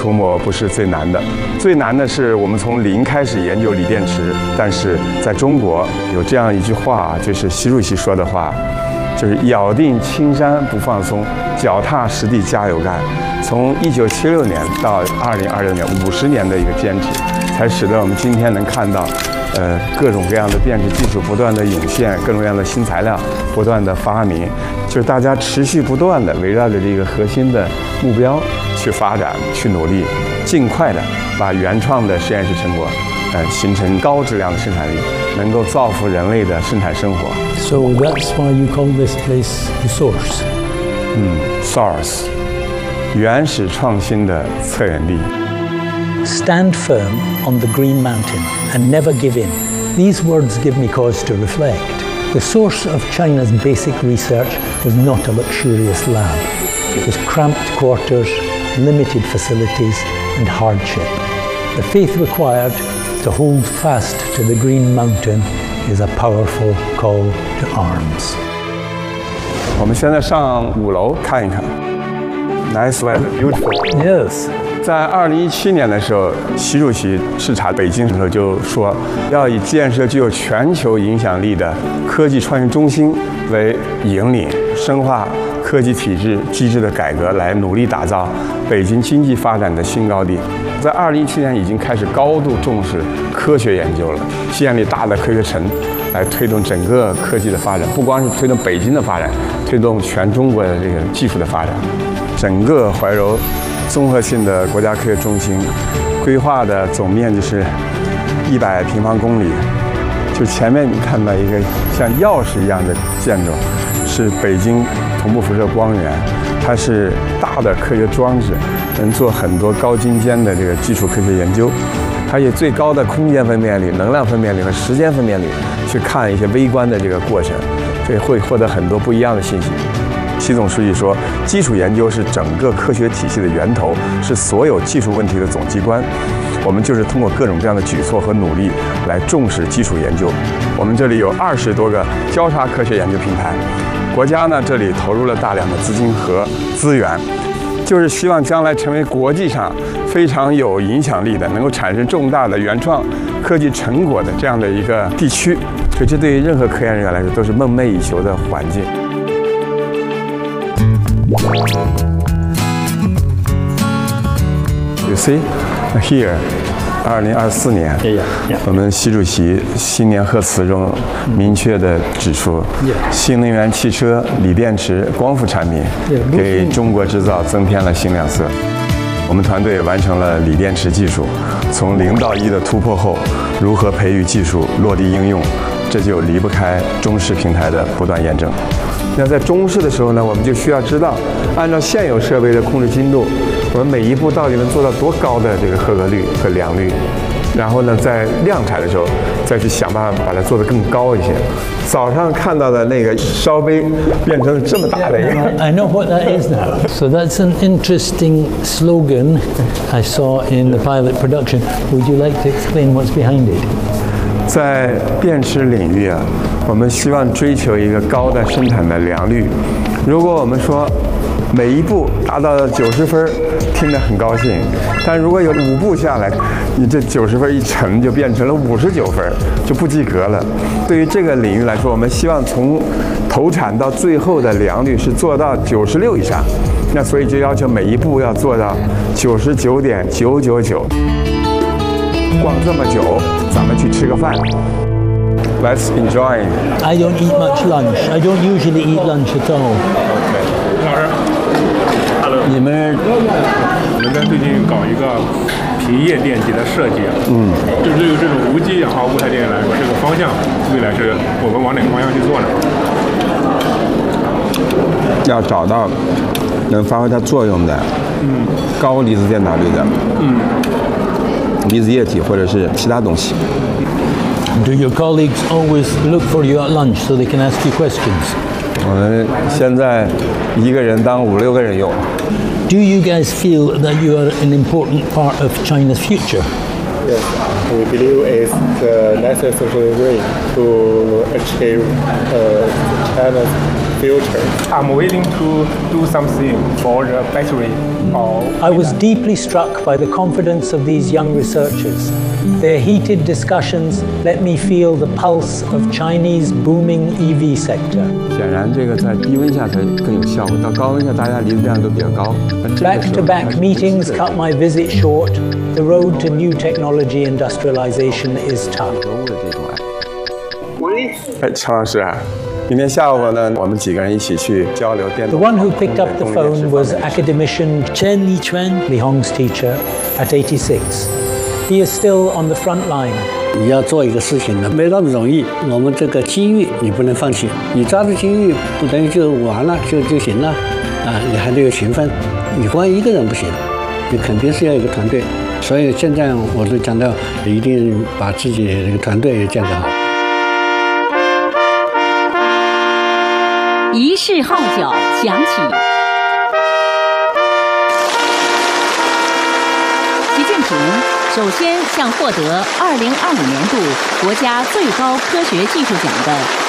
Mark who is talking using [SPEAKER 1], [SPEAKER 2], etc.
[SPEAKER 1] 琢磨不是最难的，最难的是我们从零开始研究锂电池。但是在中国有这样一句话，就是习主席说的话，就是咬定青山不放松，脚踏实地加油干。从1976年到2026年，50年的一个坚持，才使得我们今天能看到，各种各样的电池技术不断的涌现，各种各样的新材料不断的发明，就是大家持续不断的围绕着这个核心的目标去发展、去努力，尽快的把原创的实验室成果，形成高质量的生产力，能够造福人类的生产生活。
[SPEAKER 2] So that's why you call this place the source.
[SPEAKER 1] Source， 原始创新的策源地。
[SPEAKER 2] Stand firm on the green mountain and never give in. These words give me cause to reflect. The source of China's basic research was not a luxurious lab. It was cramped quarters, limited facilities, and hardship. The faith required to hold fast to the green mountain is a powerful call to arms.
[SPEAKER 1] 我们现在上5楼看一看。Nice weather, beautiful.
[SPEAKER 2] Yes.
[SPEAKER 1] 在2017年的时候，习主席视察北京的时候就说，要以建设具有全球影响力的科技创新中心为引领，深化科技体制机制的改革，来努力打造北京经济发展的新高地。在2017年已经开始高度重视科学研究了，建立大的科学城，来推动整个科技的发展，不光是推动北京的发展，推动全中国的这个技术的发展。整个怀柔综合性的国家科学中心规划的总面积是100平方公里，就前面你看到一个像钥匙一样的建筑，是北京同步辐射光源，它是大的科学装置，能做很多高精尖的这个基础科学研究。它以最高的空间分辨率、能量分辨率和时间分辨率去看一些微观的这个过程，所以会获得很多不一样的信息。习总书记说，基础研究是整个科学体系的源头，是所有技术问题的总机关。我们就是通过各种各样的举措和努力来重视基础研究。我们这里有20多个交叉科学研究平台，国家呢这里投入了大量的资金和资源，就是希望将来成为国际上非常有影响力的，能够产生重大的原创科技成果的这样的一个地区。所以这对于任何科研人员来说都是梦寐以求的环境。You see, here, 2024年，我们习主席新年贺词中明确地指出，新能源汽车、锂电池、光伏产品给中国制造增添了新亮色。我们团队完成了锂电池技术从0到1的突破后，如何培育技术落地应用，这就离不开中试平台的不断验证。那在中试的时候呢，我们就需要知道，按照现有设备的控制精度，我们每一步到底能做到多高的这个合格率和良率，然后呢，在量产的时候再去想办法把它做得更高一些。早上看到的那个烧杯变成了这么大的一个。
[SPEAKER 2] I know what that is now. So that's an interesting slogan I saw in the pilot production. Would you like to explain what's behind it?
[SPEAKER 1] 在电池领域啊，我们希望追求一个高的生产的良率。如果我们说每一步达到90分，听着很高兴，但如果有5步下来，你这90分一乘就变成了59分，就不及格了。对于这个领域来说，我们希望从投产到最后的良率是做到96以上，那所以就要求每一步要做到99.999。逛这么久，咱们去吃个饭。Let's enjoy.
[SPEAKER 2] I don't eat much lunch. I don't usually eat lunch at all.
[SPEAKER 3] 老师 ，Hello。
[SPEAKER 2] 你们
[SPEAKER 3] 我们在最近搞一个平叶电机的设计，就是有这种无机氧化物态电来这个方向，未来是我们往哪个方向去做呢？
[SPEAKER 1] 要找到能发挥它作用的，高离子电导率的，离子液体或者是其他东西。
[SPEAKER 2] Do your colleagues always look for you at lunch so they can ask you questions?
[SPEAKER 1] 我们现在一个人当5、6个人用。
[SPEAKER 2] Do you guys feel that you are an important part of China's future?
[SPEAKER 4] Yes, we believe it's the necessary way to achieve China's future?
[SPEAKER 3] I'm willing to do something for the battery.
[SPEAKER 2] I was deeply struck by the confidence of these young researchers. Their heated discussions let me feel the pulse of Chinese booming EV sector.
[SPEAKER 1] 显然，这个在低温下才更有效果，到高温下大家离子量都比较高。
[SPEAKER 2] Back-to-back meetings cut my visit short. The road to new technology industrialization is tough.
[SPEAKER 1] 哎，陈老师啊，明天下午呢，我们几个人一起去交流电动。
[SPEAKER 2] The one who picked up the phone was academician Chen Lichuan, Li Hong's teacher, at 86. He is still on the front line.
[SPEAKER 5] 你要做一个事情呢，没那么容易。我们这个机遇你不能放弃，你抓住机遇不等于就完了就行了啊！你还得有勤奋，你光一个人不行，你肯定是要有一个团队。所以现在我都讲到，一定把自己的这个团队建设好。
[SPEAKER 6] 仪式号角响起，习近平首先向获得2025年度国家最高科学技术奖的